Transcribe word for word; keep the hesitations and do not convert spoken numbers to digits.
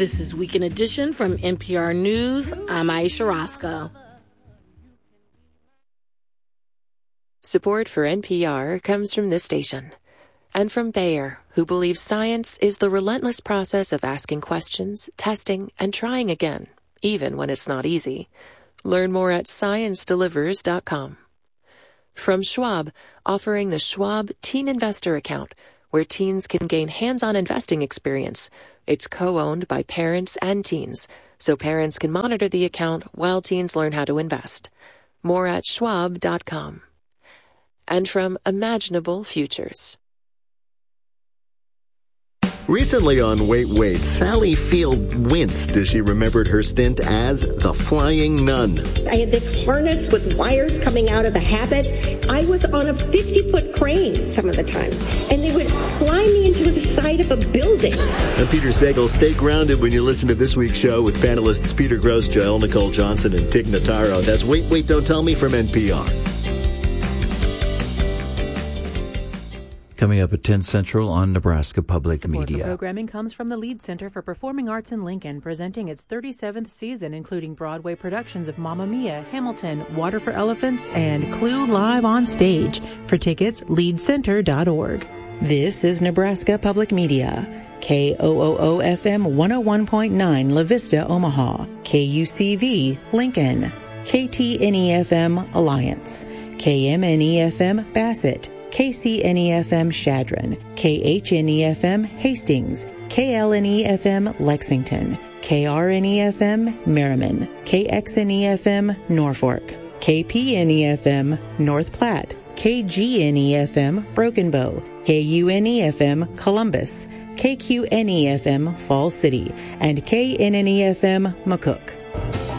This is Weekend Edition from N P R News. I'm Aisha Roscoe. Support for N P R comes from this station and from Bayer, who believes science is the relentless process of asking questions, testing, and trying again, even when it's not easy. Learn more at science delivers dot com. From Schwab, offering the Schwab Teen Investor Account, where teens can gain hands-on investing experience. It's co-owned by parents and teens, so parents can monitor the account while teens learn how to invest. More at schwab dot com. And from Imaginable Futures. Recently on Wait, Wait, Sally Field winced as she remembered her stint as the Flying Nun. I had this harness with wires coming out of the habit. I was on a fifty-foot crane some of the times, and they would fly me into the side of a building. I'm Peter Sagal. Stay grounded when you listen to this week's show with panelists Peter Grosz, Joelle Nicole Johnson, and Tig Notaro. That's Wait, Wait, Don't Tell Me from N P R. Coming up at ten Central on Nebraska Public Support Media. For programming comes from the Lead Center for Performing Arts in Lincoln, presenting its thirty-seventh season, including Broadway productions of Mamma Mia, Hamilton, Water for Elephants, and Clue live on stage. For tickets, lead center dot org. This is Nebraska Public Media. K O O O F M one oh one point nine La Vista, Omaha. K U C V, Lincoln. K T N E F M, Alliance. K M N E F M, Bassett. K C N E F M Shadron, K H N E F M Hastings, K L N E F M Lexington, K R N E F M Merriman, K X N E F M Norfolk, K P N E F M North Platte, K G N E F M Broken Bow, K U N E F M Columbus, K Q N E F M Falls City, and K N N E F M McCook.